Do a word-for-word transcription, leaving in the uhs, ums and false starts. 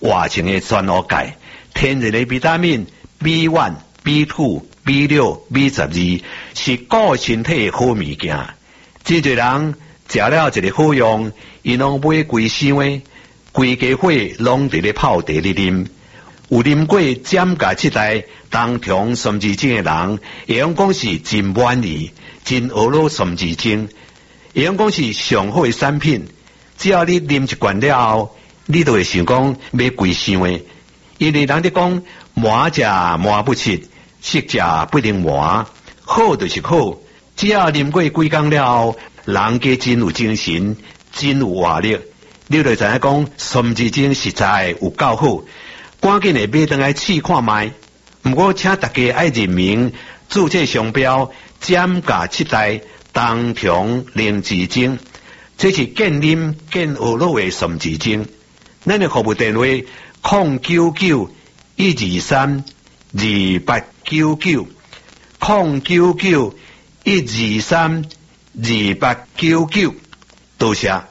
活性的全乌钙，天然的维他命 B 一、B 二、B 六、B 十二，是顾身体的好物件。真侪人食了一个好用，伊拢买规箱的，规家伙拢伫咧泡茶咧啉。有啉过减价七代冬虫酸枝精的人，会用讲是真满意，真学老酸枝精，会用讲是上好的产品。只要你啉一罐了后，你就会想讲买规箱的，因为人哋讲麻食麻不切，食食不能麻，好就是好。只要啉过几工了后，人家真有精神，真有活力。你就知影讲酸枝精实在有够好。赶紧的买回来试看卖，不过请大家爱认明注册商标减价七代冬虫灵芝精，这是健啉健学老的酸枝精。咱的服务电话零九九一二三二八九九零九九一二三二八九九，多谢。